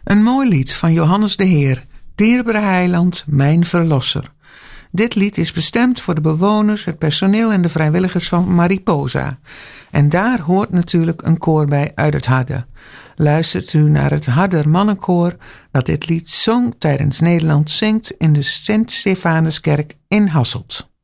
Een mooi lied van Johannes de Heer, Dierbare Heiland, mijn verlosser. Dit lied is bestemd voor de bewoners, het personeel en de vrijwilligers van Mariposa. En daar hoort natuurlijk een koor bij uit het Hadden. Luistert u naar het Hadder mannenkoor dat dit lied zong tijdens Nederland zingt in de Sint-Stefanuskerk in Hasselt.